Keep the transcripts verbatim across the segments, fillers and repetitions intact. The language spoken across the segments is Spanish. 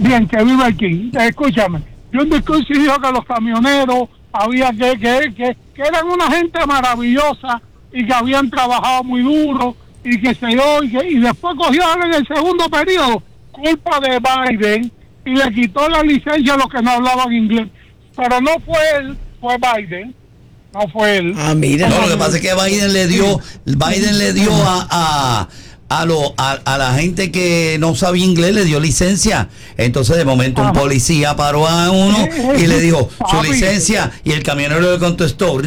Bien, que viva aquí. Escúchame, John Discursi dijo que los camioneros había que, que, que, que eran una gente maravillosa y que habían trabajado muy duro y que se dio y, que, y después cogió en el segundo periodo culpa de Biden y le quitó la licencia a los que no hablaban inglés. Pero no fue él, fue Biden. No fue él. Ah, mira. No, lo que pasa es que Biden le dio, Biden le dio a, a, a, lo, a, a la gente que no sabía inglés, le dio licencia. Entonces de momento un policía paró a uno y le dijo su licencia y el camionero le contestó,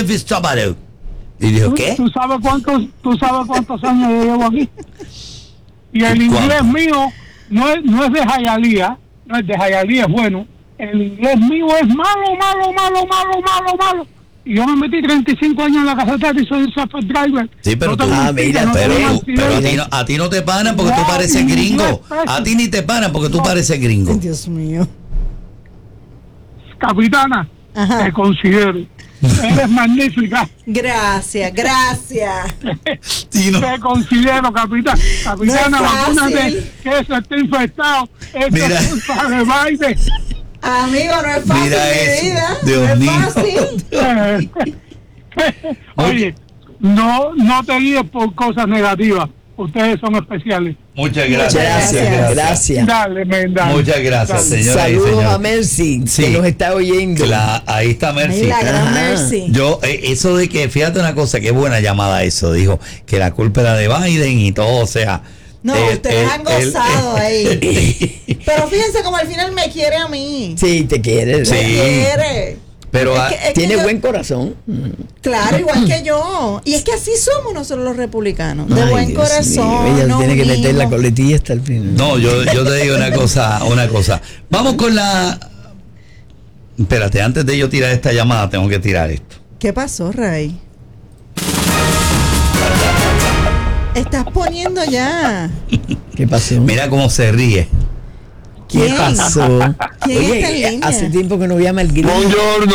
y dijo, ¿qué? ¿Tú sabes cuántos, tú sabes cuántos años yo llevo aquí? Y el inglés mío no es, no es de Hialeah, no es de Hialeah, es bueno. El inglés mío es malo, malo, malo, malo, malo, malo. Y yo me metí treinta y cinco años en la carretera y soy software driver. Sí, pero tú, ah, mira, no pero, tú, pero a, ti no, a ti no te paran porque tú pareces gringo. A ti ni te paran porque tú pareces gringo. Dios mío. Capitana, Ajá. te considero. Eres magnífica. Gracias, gracias. Tino. Te considero, capitán. Capitana, No es fácil. vacúnate, que eso está infectado. Eso Mira. es culpa de Biden. Amigo, no es fácil Mira mi eso, vida. Dios no es mío. fácil. Oye, no, no te guíes por cosas negativas. Ustedes son especiales. Muchas gracias. Gracias, Gracias. gracias. Dale, men, dale. Muchas gracias, Dale. señora. y Saludos señor. a Mercy, Sí. que nos está oyendo. La- ahí está Mercy. Ay, la gran Ajá. Mercy. Yo, eh, eso de que, fíjate una cosa, qué buena llamada eso, dijo, que la culpa era de Biden y todo, o sea. No, él- ustedes él- han gozado él- ahí. Pero fíjense como al final me quiere a mí. Sí, te quiere. Sí. Me quiere. Pero Es ah, que- es que Tiene yo- buen corazón. Claro, igual que yo. Y es que así somos nosotros los republicanos. De Ay, buen Dios corazón. mío, ella nos tiene que meter la unimos. coletilla hasta el final. no, yo, yo te digo una cosa, una cosa. Vamos con la. Espérate, antes de yo tirar esta llamada, tengo que tirar esto. ¿Qué pasó, Ray? Estás poniendo ya. ¿Qué pasó? Mira cómo se ríe. ¿Qué ¿Quién? pasó? ¿Quién Oye, está en línea? hace tiempo que no llama el gringo. Buongiorno.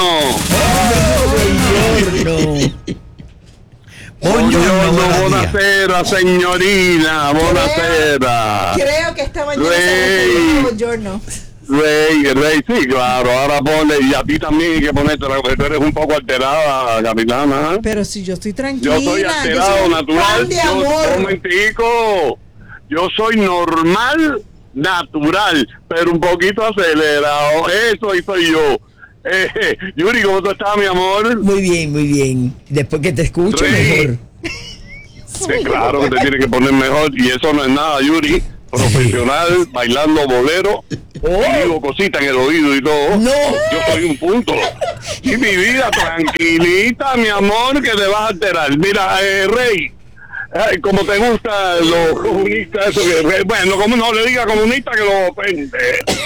Buongiorno. Buongiorno, buenos días. Buonasera, signorina. Buonasera. Creo que esta mañana Rey. se me giorno. Rey, Rey, sí, claro. Ahora ponle, y a ti también hay que ponerte, porque tú eres un poco alterada, capitana. Pero si yo estoy tranquila. Yo soy yo alterado, soy un natural. pan de Yo, un amor. momentico. Yo soy normal, natural, pero un poquito acelerado. Eso ahí soy yo. Eh, Yuri, ¿cómo tú estás, mi amor? Muy bien, muy bien. Después que te escucho, Sí. mejor. Sí, claro que te tiene que poner mejor. Y eso no es nada, Yuri. Profesional, bailando bolero. Y digo cositas en el oído y todo. No. Yo soy un punto. Y mi vida, tranquilita, mi amor, que te vas a alterar. Mira, eh, Rey, eh, como te gusta los comunistas, eso que, bueno, como no le diga comunista que lo ofende.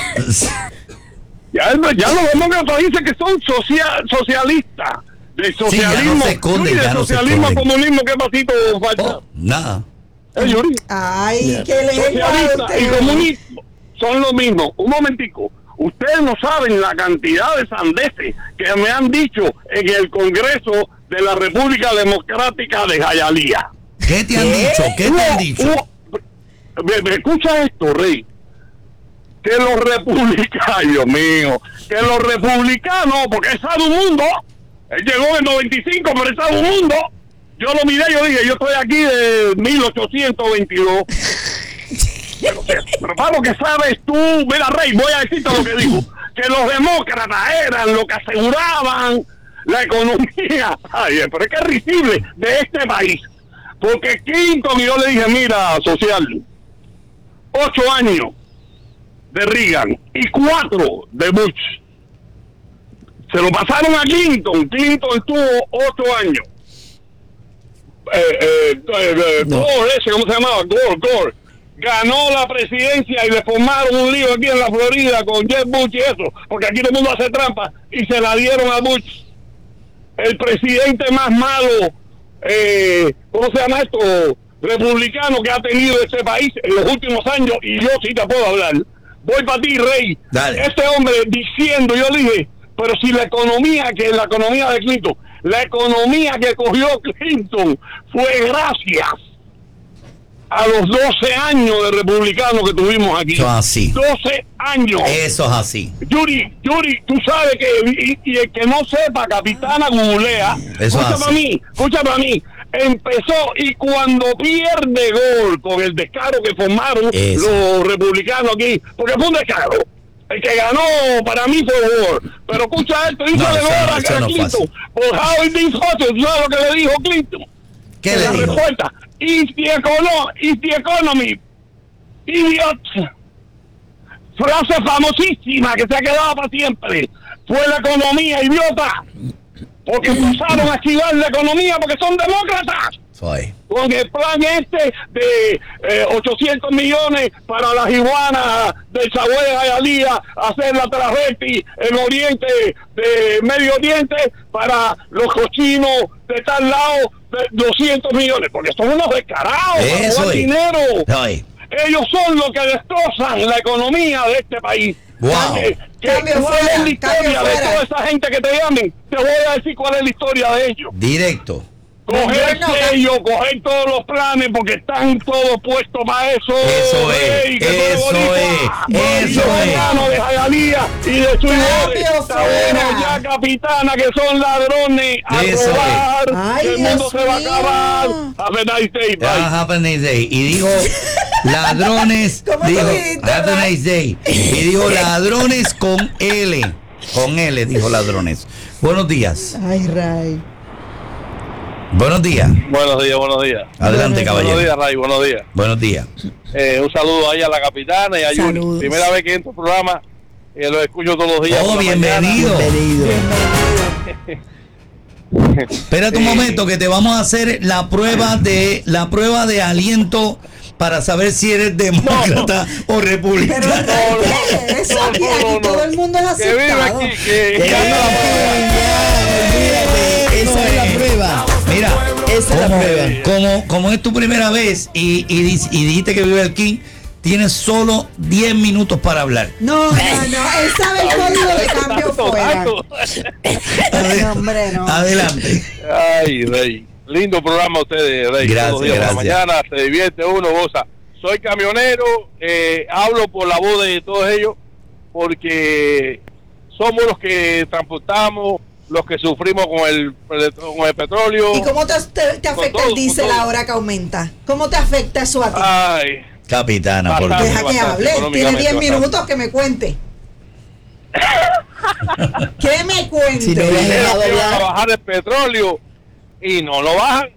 Ya, ya los demócratas dicen que son socia- socialistas. De socialismo, se esconde, Yuri, de ya no se socialismo a esconde. comunismo, ¿qué pasito falta? Oh, nada. ¿Eh, Yuri? Ay, qué lengua Socialista y usted. comunismo son lo mismo. Un momentico. Ustedes no saben la cantidad de sandeces que me han dicho en el Congreso de la República Democrática de Hialeah. ¿Qué te han dicho? ¿Qué te han dicho? Hubo- me, me escucha esto, Rey. Que los republicanos, Dios mío, que los republicanos, porque es Sado Mundo, él llegó en noventa y cinco, pero es Sado Mundo. Yo lo miré, yo dije, yo estoy aquí de mil ochocientos veintidós. Pero, pero para lo que sabes tú, mira, Rey, voy a decirte lo que dijo, que los demócratas eran lo que aseguraban la economía. Ay, pero es que es risible de este país. Porque Clinton, y yo le dije, mira, social, ocho años de Reagan y cuatro de Bush. Se lo pasaron a Clinton. Clinton estuvo ocho años. Eh, eh, eh, No. Gore, ese, ¿cómo se llamaba? Gore, Gore. Ganó la presidencia y le formaron un lío aquí en la Florida con Jeb Bush y eso, porque aquí todo el mundo hace trampa y se la dieron a Bush. El presidente más malo, eh, ¿cómo se llama esto? Republicano que ha tenido este país en los últimos años, y yo sí te puedo hablar. Voy para ti, Rey. Dale. Este hombre diciendo, yo le dije, pero si la economía, que es la economía de Clinton, la economía que cogió Clinton fue gracias a los doce años de republicanos que tuvimos aquí. Eso es así. doce años. Eso es así. Yuri, Yuri, tú sabes que, y, y el que no sepa, Capitana googlea. Eso Escucha hace. para mí, escucha para mí. Empezó y cuando pierde gol con el descaro que formaron Eso. los republicanos aquí, porque fue un descaro. El que ganó para mí fue Gore. Pero escucha esto, dice No, de eso Gore no- a eso no fue Clinton. así. Por Howard Dean Foster, ¿tú sabes lo que le dijo Clinton? ¿Qué En le la dijo? respuesta, It's the economy, it's the economy, idiot. Frase famosísima que se ha quedado para siempre. Fue la economía, idiota. Porque empezaron a esquivar la economía porque son demócratas. Soy. Con el plan este de eh, ochocientos millones para las iguanas del Sabué Jayalía, hacer la travesti en Oriente, de Medio Oriente, para los cochinos de tal lado, de doscientos millones, porque son unos descarados, Eso roban es. dinero. Soy. Ellos son los que destrozan la economía de este país. Wow. Que, que Cambio cuál fuera, es la historia cambio de fuera. toda esa gente que te llamen. Te voy a decir cuál es la historia de ellos. Directo. Coger No, no, no. sello, coger todos los planes porque están todos puestos para eso. Eso es, Ey, que tú eres eso boricua. es, eso Y es. hermano de Jayalía y de Chuy Cambio Está bueno fuera. ya, Capitana, que son ladrones a Eso es. robar. Ay, que el mundo Dios se va a mío. acabar. Have a nice day, bye. Ah, have a nice day. Y dijo ladrones. ¿Cómo tú dijo dijiste, have a Ray? nice day. Y dijo ladrones con L. Con L dijo ladrones. Buenos días. Ay, Ray. Buenos días. Buenos días, buenos días. Adelante, Buenos caballero. días, Ray, buenos días. Buenos días. Eh, un saludo ahí a la capitana y a Yuri. Saludos. Primera vez que entro al programa, eh, lo escucho todos los días. Oh, por la bienvenido. Bienvenido. mañana. Espérate un Eh, momento que te vamos a hacer la prueba de la prueba de aliento para saber si eres demócrata o Pero republicano. ¿qué es eso? no, Aquí, no, aquí no. todo el mundo es Que vive aceptado. aquí, que, Que que no, anda olvídate, esa es la prueba. Mira, Esa es la como, prueba. como, como es tu primera vez y, y, dic- y dijiste que vive aquí, tienes solo diez minutos para hablar. No, no, no. Él sabe el código de cambio Tanto, fuera. tanto. Adel- No, hombre, no. Adelante. Ay, Rey. Lindo programa ustedes, Rey. Gracias, Todos los días por la gracias. mañana, se divierte uno, goza. Soy camionero, eh, hablo por la voz de todos ellos, porque somos los que transportamos, los que sufrimos con el, con el petróleo. ¿Y cómo te, te- te Con afecta todo, el diésel con todo. ahora que aumenta? ¿Cómo te afecta eso a ti? Ay, Capitana, por Bastante. favor. Deja que bastante, hable. Tiene diez económicamente minutos que me cuente. ¿Qué me cuente? Si no lo has primero dejado que van a hablar. bajar el petróleo y no lo bajan.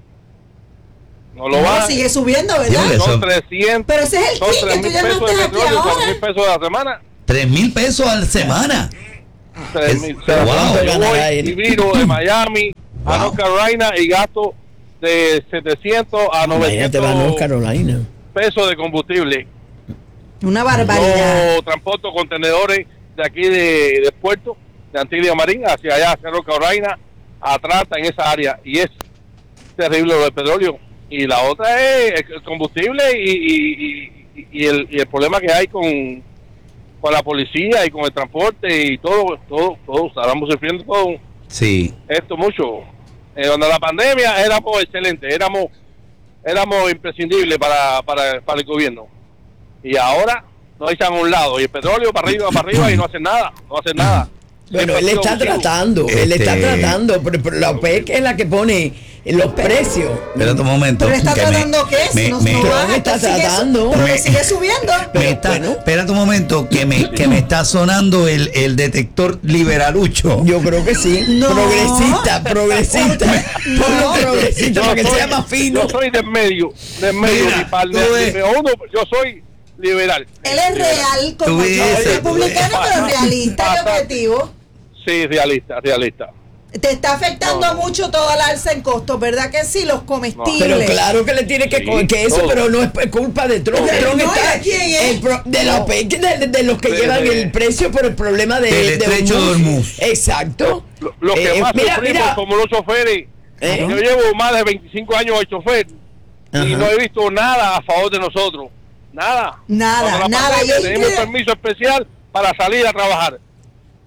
No lo No, bajan. sigue subiendo, Sí, ¿verdad? porque Son Eso- trescientos. Pero ese es el son kit que tres tú mil pesos de llamaste aquí petróleo, cuatro mil ahora. pesos a la semana. Tres mil pesos a la semana. tres Es- mil. wow. Yo voy Ganará y él. viro de Miami a Wow. North Carolina y gasto de setecientos a Imagínate, va a North novecientos Carolina. pesos de combustible. Una barbaridad. Yo transporto contenedores de aquí de, de puerto, de Antigua Marín, hacia allá, hacia North Carolina, a Atlanta, en esa área. Y es terrible lo del petróleo. Y la otra es el combustible y, y, y, y el, y el problema que hay con, con la policía y con el transporte y todo, todo, todo. Estábamos sufriendo todo Sí. esto mucho. Eh, cuando la pandemia éramos excelentes, éramos éramos imprescindibles para, para, para el gobierno. Y ahora nos echan a un lado y el petróleo para arriba, para arriba y no hacen nada, no hacen nada. Bueno, Siempre él ha sido está abusivo. tratando, él está Este- tratando, pero, pero la OPEC es la que pone los precios. Espérate un momento. Pero está que me- tratando qué es, me- no, me- no Trump baja, está sigue su- tratando. pero Me- sigue subiendo. me Pero está, bueno. espérate un momento, que me, que me está sonando el, el detector liberalucho. Yo creo que sí. No. Progresista, progresista. No. Ponlo progresista Yo para que soy- sea más fino. Yo soy del medio, del medio, Mira, ni para el tú de- ves. de uno, yo soy liberal. Él es real, como Tú yo, dices, republicano, tú pero ves. realista y objetivo. Sí, realista, realista. Te está afectando No, no. mucho todo el alza en costos, ¿verdad que sí? Los comestibles. Pero claro que le tiene que Sí, co- que eso, todo. pero no es culpa de Trump. No, Trump no, está ¿de quién es? el pro- de la OPEC, de, de los que De- llevan de- el precio por el problema de, Del de estrecho de Hormuz. Exacto. Lo, lo que Eh, más mira, sufrimos mira. somos los choferes. ¿Eh? Yo llevo más de veinticinco años de chofer y Ajá. no he visto nada a favor de nosotros. Nada. Nada, Cuando la nada. pandemia Y tenemos incluye- permiso especial para salir a trabajar.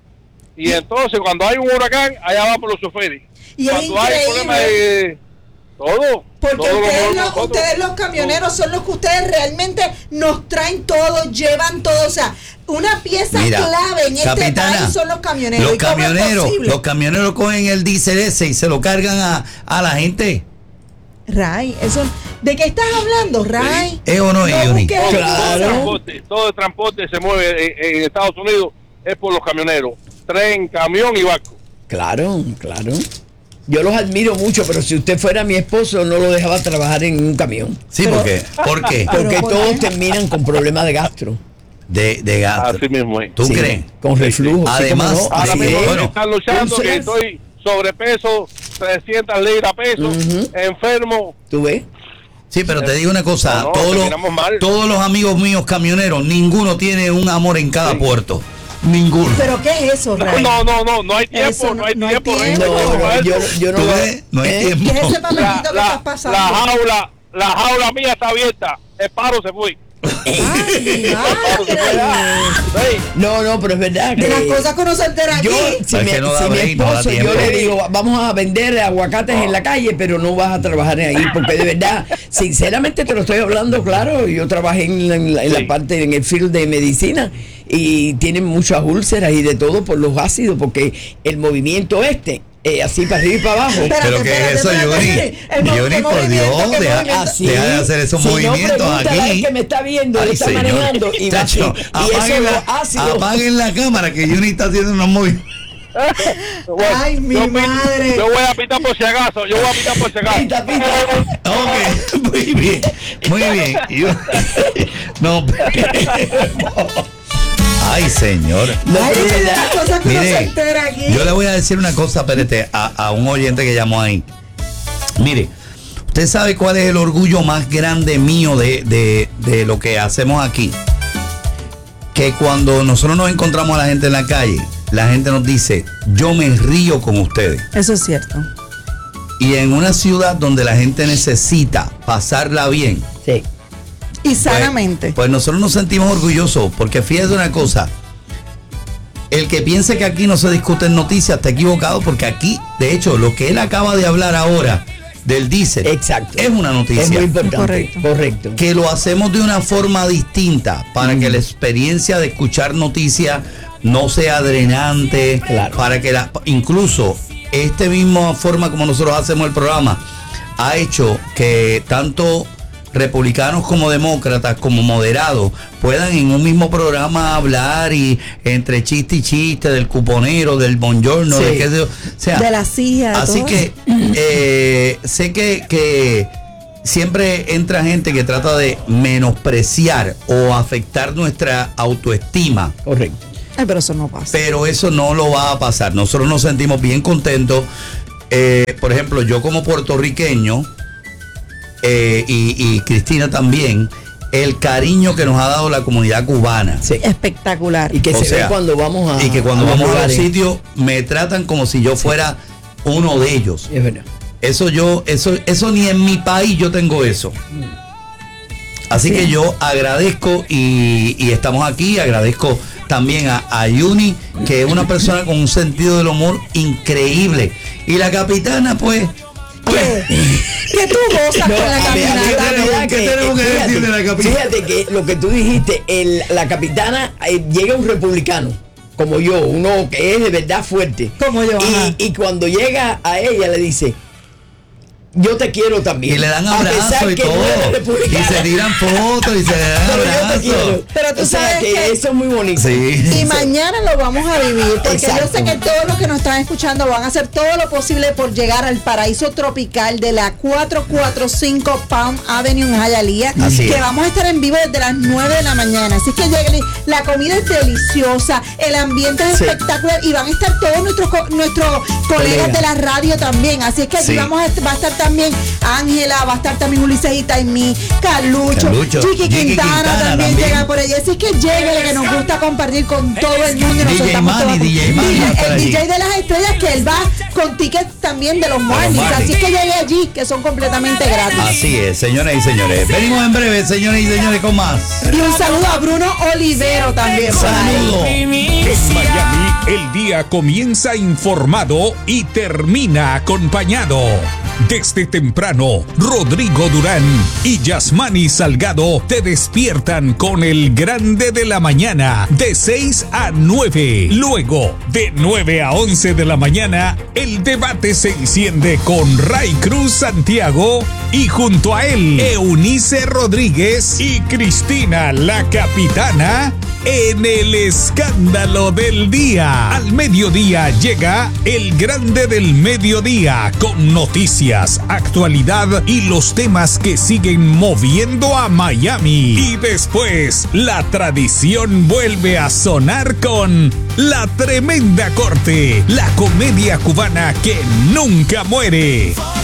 Y entonces cuando hay un huracán, allá van por los choferes. Y es Cuando hay increíble. problema de... Todo. Porque todo lo ustedes, movemos los, nosotros. ustedes los camioneros son los que ustedes realmente nos traen todo, llevan todo. O sea, una pieza Mira, clave en este capitana, país son los camioneros. Los ¿Y cómo es camioneros, posible? los camioneros cogen el diésel ese y se lo cargan a, a la gente. Ray, eso, ¿de qué estás hablando, Ray? ¿Es o no es, No Yuni? busques Todo, excusas. todo el transporte, todo el transporte se mueve en, en Estados Unidos es por los camioneros. Tren, camión y barco. Claro, claro. Yo los admiro mucho, pero si usted fuera mi esposo, no lo dejaba trabajar en un camión. Sí, Pero- porque, ¿por qué? Pero Porque ¿por todos qué? terminan con problemas de gastro. De, de gasto. Así mismo es. ¿Tú Sí, crees? Con reflujo. sí, Además, cómo no. Ahora Así mismo es. bueno, están luchando que entonces- estoy sobrepeso, trescientas libras peso, Ujú. enfermo. ¿Tú ves? Sí, pero te digo una cosa, No, no, todos, los, terminamos mal. todos los amigos míos camioneros, ninguno tiene un amor en cada puerto. Ninguno. ¿Pero qué es eso, No, Ray? no, no, no, no hay tiempo, Eso, no hay no hay tiempo. tiempo. Rey, No, para yo, eso. yo no ¿Tú lo- ves? No hay ¿eh? tiempo. ¿Qué es ese La, papelito que la, estás pasando? la jaula, la jaula mía está abierta. El paro se fue. Ay, El paro se fue. madre. Rey, No, no, pero es verdad De que las cosas que uno se entera aquí. yo, si, Es mi, que no da si mi break, no da esposo, yo tiempo. le digo, vamos a vender aguacates en la calle, pero no vas a trabajar ahí, porque de verdad, sinceramente te lo estoy hablando, claro, yo trabajé en la, en la- en la Sí. parte, en el field de medicina, y tienen muchas úlceras y de todo por los ácidos, porque el movimiento este, eh, así para arriba y para abajo. Espérate, ¿Pero qué es espérate, eso, espérate, Yuri? espérate. El mo- Yuri, ¿qué por movimiento? Dios, ¿Qué deja- movimiento? Así. Deja de hacer esos Si no, movimientos pregúntale al aquí. que me está viendo, él Ay, está señor. manejando y, va Chacho, así, y eso apaguen, los la, ácidos. apaguen la cámara que Juni está haciendo unos movimientos. Ay, mi yo pito- madre. Yo voy a pitar por si acaso. Yo voy a pitar por si acaso. Pita, pita. Ok, muy bien, muy bien. Yo- no, ay, señor. No, Ay, pero es de verdad. las cosas que uno se Mire, entera aquí. yo le voy a decir una cosa, espérate, a, a un oyente que llamó ahí. Mire, usted sabe cuál es el orgullo más grande mío de, de, de lo que hacemos aquí. Que cuando nosotros nos encontramos a la gente en la calle, la gente nos dice, yo me río con ustedes. Eso es cierto. Y en una ciudad donde la gente necesita pasarla bien, Sí. Y pues- sanamente. Pues, nosotros nos sentimos orgullosos, porque fíjate una cosa, el que piense que aquí no se discuten noticias está equivocado, porque aquí, de hecho, lo que él acaba de hablar ahora del diésel, Exacto. es una Es noticia. muy importante. Correcto. Correcto. Que lo hacemos de una forma distinta para que la experiencia de escuchar noticias no sea drenante, Claro. para que la, incluso esta misma forma como nosotros hacemos el programa ha hecho que tanto republicanos como demócratas como moderados puedan en un mismo programa hablar y entre chiste y chiste del cuponero, del buongiorno, Sí. de qué sé yo. O sea, De la silla, de así todo. que eh, sé que, que siempre entra gente que trata de menospreciar o afectar nuestra autoestima, Correcto. Ay, pero eso no pasa. pero eso no lo va a pasar. Nosotros nos sentimos bien contentos. Eh, por ejemplo, yo como puertorriqueño eh, y, y Cristina también, el cariño que nos ha dado la comunidad cubana. Sí. Espectacular. Y que O se sea, ve cuando vamos a. Y que cuando a vamos a los lugares. sitios me tratan como si yo fuera uno de ellos. Es verdad. Eso yo, eso, eso ni en mi país yo tengo eso. Así Sí. que yo agradezco y, y estamos aquí, agradezco también a, a Yuni, que es una persona con un sentido del humor increíble. Y la capitana, pues, ¿Qué? ¿Qué tú gozas No, con la a ver, a ver, caminata? la verdad ¿Qué que, tenemos que fíjate, decir de la capitana? Fíjate que lo que tú dijiste, el, la capitana, eh, llega un republicano, como yo, uno que es de verdad fuerte. Como yo, ajá. Y, y cuando llega a ella le dice, yo te quiero también. y le dan A pesar abrazos y que no eres todo. Y republicana. se tiran fotos y se dan Pero yo te abrazos. quiero. Pero tú O sea, sabes que, que- eso es muy bonito. Sí. Y mañana lo vamos a vivir, porque Exacto. yo sé que todos los que nos están escuchando van a hacer todo lo posible por llegar al paraíso tropical de la cuatrocientos cuarenta y cinco Palm Avenue en Hialeah, Así que es. vamos a estar en vivo desde las nueve de la mañana. Así que lleguen, la comida es deliciosa, el ambiente es Sí. espectacular y van a estar todos nuestros co- nuestros colegas Colegas. de la radio también. Así es que aquí Sí. vamos a, va a estar también Ángela, va a estar también Ulises y Taimí, Carlucho, Carlucho, Chiqui Chiqui Quintana, Quintana también, también. llega por allí. Así es que lleguen, que nos gusta compartir con todo el mundo. Y nos D J soltamos Manny, todos. D J Manny va a estar El allí. D J de las estrellas, que él va con tickets también de los Marlins. Marlins. Así que llegue allí, que son completamente gratis. Así es, señoras y señores. Venimos en breve, señoras y señores, con más. Y un saludo a Bruno Olivero también. por ahí. Saludos. En Miami, el día comienza informado y termina acompañado. Desde temprano, Rodrigo Durán y Yasmani Salgado te despiertan con el grande de la mañana de seis a nueve. Luego, de nueve a once de la mañana, el debate se enciende con Ray Cruz Santiago y junto a él, Eunice Rodríguez y Cristina la Capitana en el escándalo del día. Al mediodía llega el grande del mediodía con noticias, actualidad y los temas que siguen moviendo a Miami. Y después, la tradición vuelve a sonar con La Tremenda Corte, la comedia cubana que nunca muere.